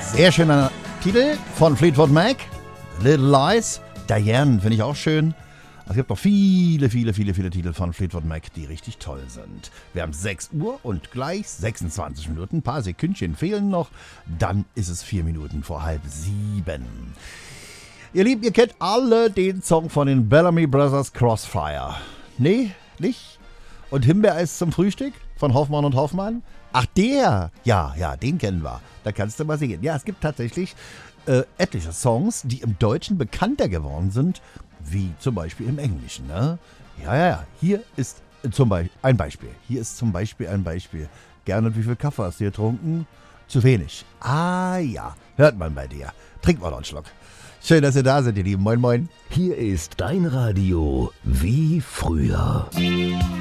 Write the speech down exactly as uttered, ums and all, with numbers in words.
Sehr schöner Titel von Fleetwood Mac. Little Lies. Diane finde ich auch schön. Es gibt noch viele, viele, viele, viele Titel von Fleetwood Mac, die richtig toll sind. Wir haben sechs Uhr und gleich sechsundzwanzig Minuten. Ein paar Sekündchen fehlen noch. Dann ist es vier Minuten vor halb sieben. Ihr Lieben, ihr kennt alle den Song von den Bellamy Brothers, Crossfire. Nee, nicht? Und Himbeereis zum Frühstück von Hoffmann und Hoffmann? Ach, der! Ja, ja, den kennen wir. Da kannst du mal sehen. Ja, es gibt tatsächlich äh, etliche Songs, die im Deutschen bekannter geworden sind, wie zum Beispiel im Englischen. Ne? Ja, ja, ja. Hier ist zum Beispiel ein Beispiel. Hier ist zum Beispiel ein Beispiel. Gernot, wie viel Kaffee hast du getrunken? Zu wenig. Ah ja, hört man bei dir. Trink mal noch einen Schluck. Schön, dass ihr da seid, ihr Lieben. Moin, moin. Hier ist dein Radio wie früher.